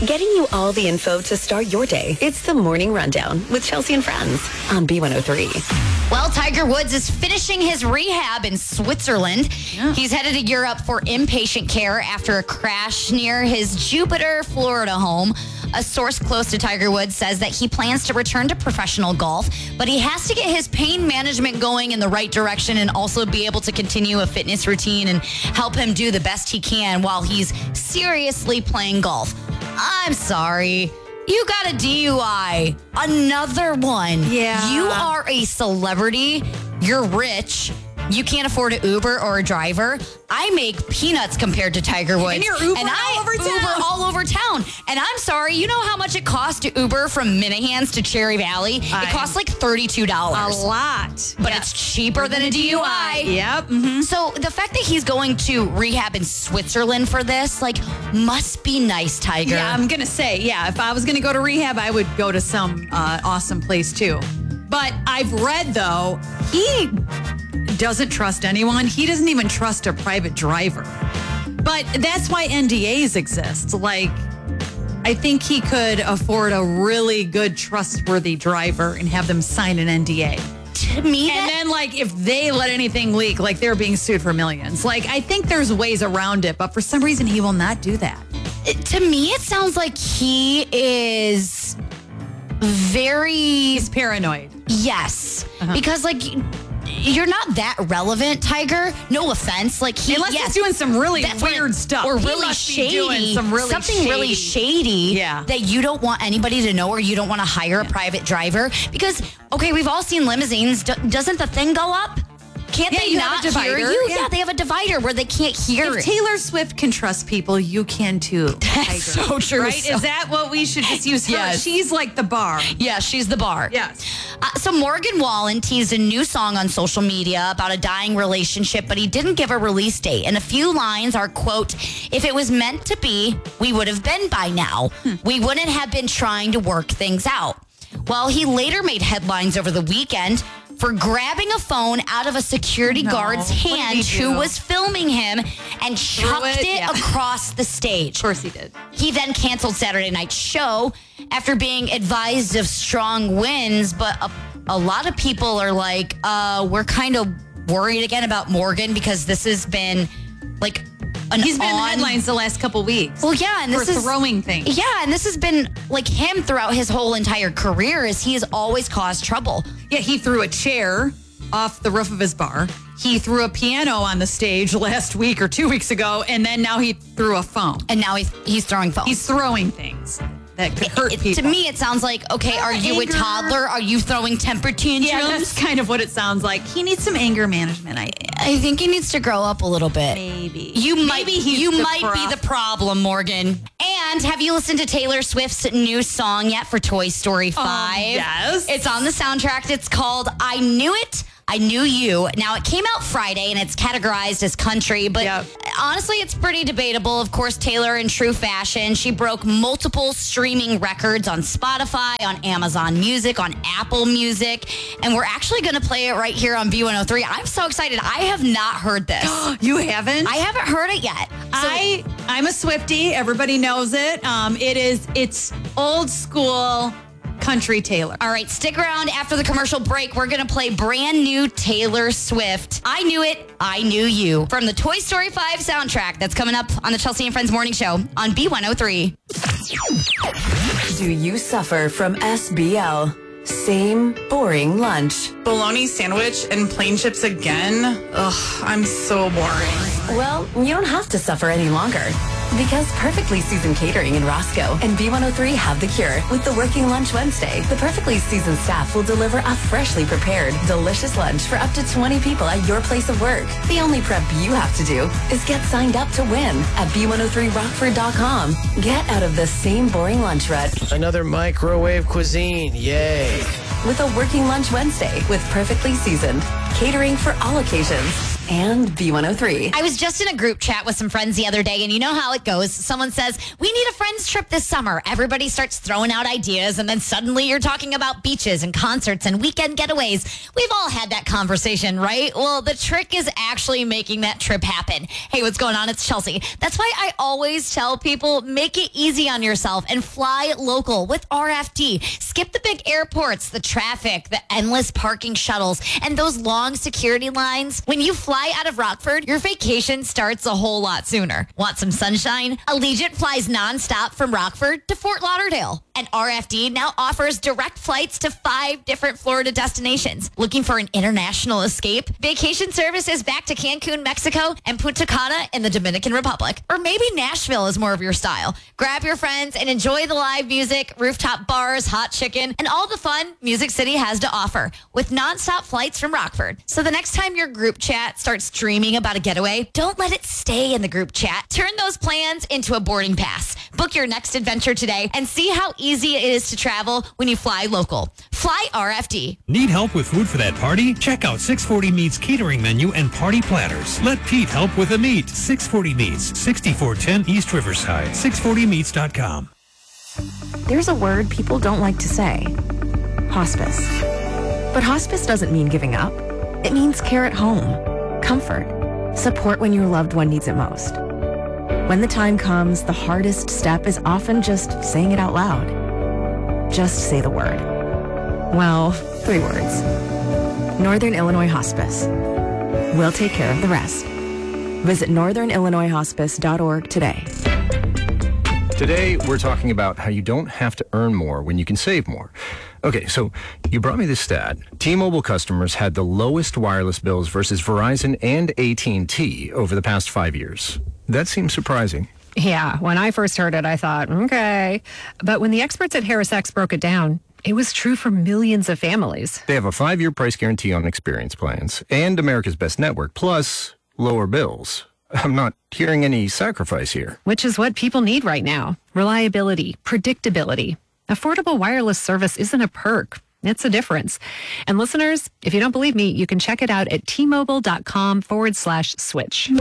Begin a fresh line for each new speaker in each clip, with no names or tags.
Getting you all the info to start your day. It's the Morning Rundown with Chelsea and Friends on B103.
Well, Tiger Woods is finishing his rehab in Switzerland. Yeah. He's headed to Europe for inpatient care after a crash near his Jupiter, Florida home. A source close to Tiger Woods says that he plans to return to professional golf, but he has to get his pain management going in the right direction and also be able to continue a fitness routine and help him do the best he can while he's seriously playing golf. I'm sorry. You got a DUI. Another one.
Yeah.
You are a celebrity. You're rich. You can't afford an Uber or a driver. I make peanuts compared to Tiger Woods.
And you're Ubering all over town.
Uber all over town. And I'm sorry, you know how much it costs to Uber from Minahans to Cherry Valley? It costs like $32.
A lot.
But it's cheaper than a DUI.
Yep. Mm-hmm.
So the fact that he's going to rehab in Switzerland for this, must be nice, Tiger.
Yeah, I'm going to say, if I was going to go to rehab, I would go to some awesome place too. But I've read, though, he doesn't trust anyone. He doesn't even trust a private driver. But that's why NDAs exist. I think he could afford a really good, trustworthy driver and have them sign an NDA.
To me,
and then, if they let anything leak, they're being sued for millions. I think there's ways around it, but for some reason, he will not do that.
To me, it sounds like he is
He's paranoid.
Yes. Because, you're not that relevant, Tiger. No offense.
Unless he's doing some really weird stuff.
Or really shady. Something really shady that you don't want anybody to know, or you don't want to hire a private driver. Because, we've all seen limousines. Doesn't the thing go up? Can't they not hear you? Yeah, they have a divider where they can't hear
it. If Taylor Swift can trust people, you can too.
That's so true.
Right? Is that what we should just use her?
Yes.
She's like the bar.
Yeah, she's the bar.
Yes.
So Morgan Wallen teased a new song on social media about a dying relationship, but he didn't give a release date. And a few lines are, quote, "If it was meant to be, we would have been by now. We wouldn't have been trying to work things out." Well, he later made headlines over the weekend for grabbing a phone out of a security guard's hand who was filming him and chucked it across the stage.
Of course he did.
He then canceled Saturday night's show after being advised of strong winds, but a lot of people are like, we're kind of worried again about Morgan because this has been
he's been in the headlines the last couple weeks.
Well, yeah, and this is
throwing things.
Yeah, and this has been him throughout his whole entire career, is he has always caused trouble.
Yeah, he threw a chair off the roof of his bar. He threw a piano on the stage last week or 2 weeks ago, and then now he threw a phone.
And now he's throwing phones.
He's throwing things that could hurt people.
To me, it sounds like, are you a toddler? Are you throwing temper tantrums?
Yeah, that's kind of what it sounds like. He needs some anger management,
I think he needs to grow up a little bit.
Maybe.
You might be the problem, Morgan. And have you listened to Taylor Swift's new song yet for Toy Story 5?
Yes.
It's on the soundtrack. It's called I Knew It, I Knew You. Now, it came out Friday, and it's categorized as country, but honestly, it's pretty debatable. Of course, Taylor, in true fashion, she broke multiple streaming records on Spotify, on Amazon Music, on Apple Music, and we're actually going to play it right here on B103. I'm so excited. I have not heard this.
You haven't?
I haven't heard it yet. So,
I'm a Swiftie. Everybody knows it. It's old school country Taylor.
All right, stick around after the commercial break. We're going to play brand new Taylor Swift. I Knew It, I Knew You from the Toy Story 5 soundtrack that's coming up on the Chelsea and Friends Morning Show on B103.
Do you suffer from SBL? Same boring lunch.
Bologna sandwich and plain chips again? Ugh, I'm so boring.
Well, you don't have to suffer any longer. Because Perfectly Seasoned Catering in Roscoe and B103 have the cure. With the Working Lunch Wednesday, the Perfectly Seasoned staff will deliver a freshly prepared, delicious lunch for up to 20 people at your place of work. The only prep you have to do is get signed up to win at B103Rockford.com. Get out of the same boring lunch rut.
Another microwave cuisine, yay.
With a Working Lunch Wednesday with Perfectly Seasoned. Catering for all occasions. and B103.
I was just in a group chat with some friends the other day, and you know how it goes. Someone says, we need a friends trip this summer. Everybody starts throwing out ideas, and then suddenly you're talking about beaches and concerts and weekend getaways. We've all had that conversation, right? Well, the trick is actually making that trip happen. Hey, what's going on? It's Chelsea. That's why I always tell people, make it easy on yourself and fly local with RFD. Skip the big airports, the traffic, the endless parking shuttles, and those long security lines. When you fly out of Rockford, your vacation starts a whole lot sooner. Want some sunshine? Allegiant flies nonstop from Rockford to Fort Lauderdale. And RFD now offers direct flights to 5 different Florida destinations. Looking for an international escape? Vacation service is back to Cancun, Mexico, and Punta Cana in the Dominican Republic. Or maybe Nashville is more of your style. Grab your friends and enjoy the live music, rooftop bars, hot chicken, and all the fun Music City has to offer with nonstop flights from Rockford. So the next time your group chat starts dreaming about a getaway, don't let it stay in the group chat. Turn those plans into a boarding pass. Book your next adventure today and see how easy it is to travel when you fly local. Fly RFD.
Need help with food for that party? Check out 640 Meats catering menu and party platters. Let Pete help with the meat. 640 Meats, 6410 East Riverside. 640meats.com.
There's a word people don't like to say. Hospice. But hospice doesn't mean giving up. It means care at home, comfort, support when your loved one needs it most. When the time comes, the hardest step is often just saying it out loud. Just say the word. Well, 3 words. Northern Illinois Hospice. We'll take care of the rest. Visit northernillinoishospice.org today.
Today, we're talking about how you don't have to earn more when you can save more. Okay, so you brought me this stat. T-Mobile customers had the lowest wireless bills versus Verizon and AT&T over the past 5 years. That seems surprising.
Yeah, when I first heard it, I thought, okay. But when the experts at HarrisX broke it down, it was true for millions of families.
They have a 5-year price guarantee on experience plans and America's Best Network, plus lower bills. I'm not hearing any sacrifice here.
Which is what people need right now. Reliability, predictability. Affordable wireless service isn't a perk. It's a difference. And listeners, if you don't believe me, you can check it out at tmobile.com/switch.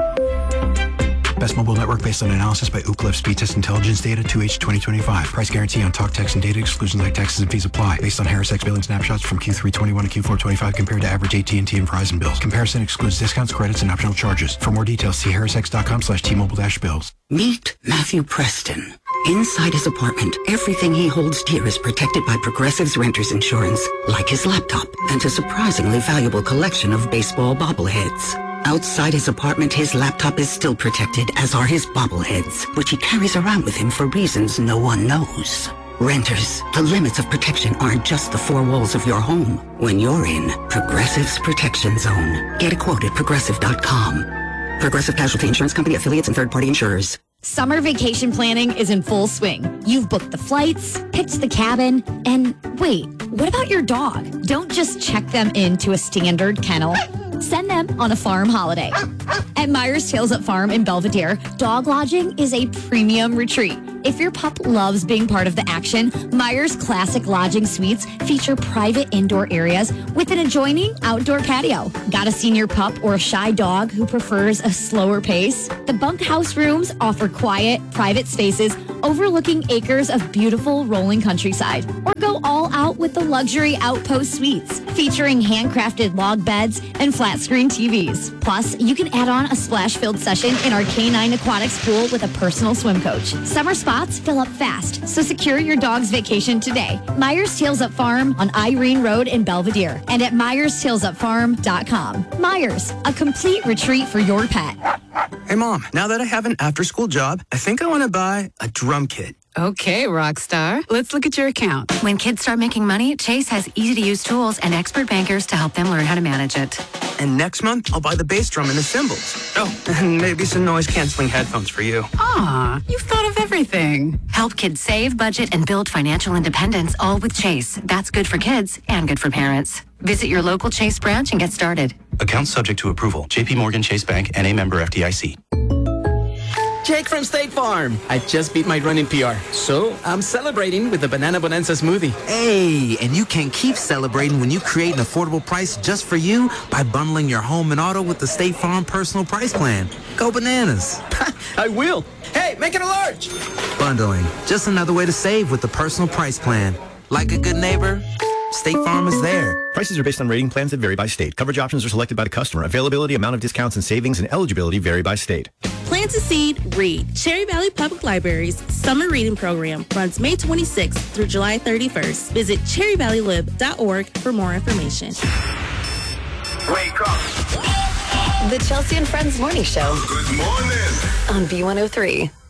Best mobile network based on analysis by Ookla Speed Test Intelligence Data 2H 2025. Price guarantee on talk, text, and data. Exclusions like taxes and fees apply. Based on HarrisX billing snapshots from Q3 21 to Q4 25 compared to average AT&T and Verizon bills. Comparison excludes discounts, credits, and optional charges. For more details, see harrisx.com/T-Mobile-bills.
Meet Matthew Preston. Inside his apartment, everything he holds dear is protected by Progressive's renter's insurance, like his laptop and a surprisingly valuable collection of baseball bobbleheads. Outside his apartment, his laptop is still protected, as are his bobbleheads, which he carries around with him for reasons no one knows. Renters, the limits of protection aren't just the 4 walls of your home. When you're in Progressive's Protection Zone, get a quote at Progressive.com. Progressive Casualty Insurance Company, affiliates, and third-party insurers.
Summer vacation planning is in full swing. You've booked the flights, picked the cabin, and wait, what about your dog? Don't just check them into a standard kennel. Send them on a farm holiday. At Myers Tails Up Farm in Belvedere, dog lodging is a premium retreat. If your pup loves being part of the action, Myers Classic Lodging Suites feature private indoor areas with an adjoining outdoor patio. Got a senior pup or a shy dog who prefers a slower pace? The bunkhouse rooms offer quiet, private spaces overlooking acres of beautiful rolling countryside. Or go all out with the luxury Outpost Suites, featuring handcrafted log beds and flat screen TVs. Plus, you can add on a splash-filled session in our K9 Aquatics pool with a personal swim coach. Summer spots fill up fast, so secure your dog's vacation today. Myers Tails Up Farm on Irene Road in Belvedere and at MyersTailsUpFarm.com. Myers, a complete retreat for your pet.
Hey, Mom, now that I have an after-school job, I think I want to buy a drum kit.
Okay, Rockstar. Let's look at your account. When kids start making money, Chase has easy-to-use tools and expert bankers to help them learn how to manage it.
And next month, I'll buy the bass drum and the cymbals. Oh, and maybe some noise-canceling headphones for you.
Aw, you've thought of everything. Help kids save, budget, and build financial independence, all with Chase. That's good for kids and good for parents. Visit your local Chase branch and get started.
Account subject to approval. JP Morgan Chase Bank, N.A. member FDIC. Jake from State Farm. I just beat my running PR, so I'm celebrating with the Banana Bonanza smoothie.
Hey, and you can keep celebrating when you create an affordable price just for you by bundling your home and auto with the State Farm Personal Price Plan. Go bananas.
I will. Hey, make it a large.
Bundling, just another way to save with the Personal Price Plan. Like a good neighbor, State Farm is there.
Prices are based on rating plans that vary by state. Coverage options are selected by the customer. Availability, amount of discounts and savings, and eligibility vary by state.
Plant a seed, read. Cherry Valley Public Library's summer reading program runs May 26th through July 31st. Visit cherryvalleylib.org for more information.
Wake up.
The Chelsea and Friends Morning Show.
Good morning.
On B103.